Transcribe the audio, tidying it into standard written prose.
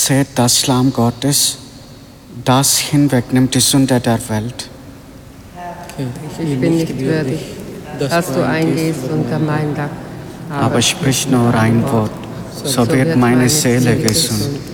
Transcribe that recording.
Seht das Lamm Gottes, das hinwegnimmt die Sünde der Welt. Ich bin nicht würdig, dass du eingehst unter mein Dach. Aber sprich nur ein Wort, so wird meine Seele gesund.